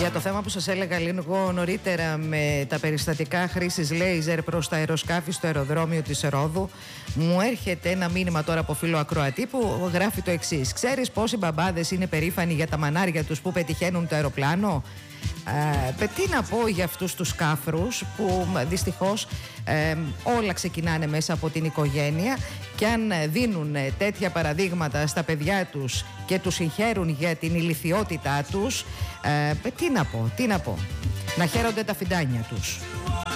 Για το θέμα που σας έλεγα λίγο νωρίτερα με τα περιστατικά χρήσης λέιζερ προς τα αεροσκάφη στο αεροδρόμιο της Ρόδου, μου έρχεται ένα μήνυμα τώρα από φίλο ακροατή που γράφει το εξής: ξέρεις πόσοι μπαμπάδες είναι περήφανοι για τα μανάρια τους που πετυχαίνουν το αεροπλάνο? Τι να πω για αυτούς τους κάφρους που δυστυχώς όλα ξεκινάνε μέσα από την οικογένεια, και αν δίνουν τέτοια παραδείγματα στα παιδιά τους και τους συγχαίρουν για την ηλιθιότητά τους, τι να πω, να χαίρονται τα φιντάνια τους.